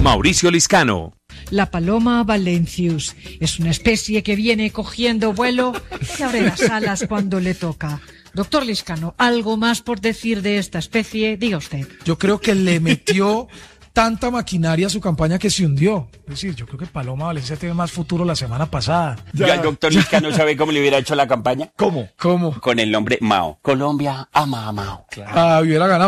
Mauricio Liscano. La paloma valencius es una especie que viene cogiendo vuelo y abre las alas cuando le toca. Doctor Liscano, ¿algo más por decir de esta especie? Diga usted. Yo creo que le metió tanta maquinaria a su campaña que se hundió. Es decir, yo creo que Paloma Valencia tiene más futuro la semana pasada. Ya el doctor Liscano sabe cómo le hubiera hecho la campaña. ¿Cómo? Con el nombre Mao. Colombia ama a Mao. Claro. Hubiera ganado.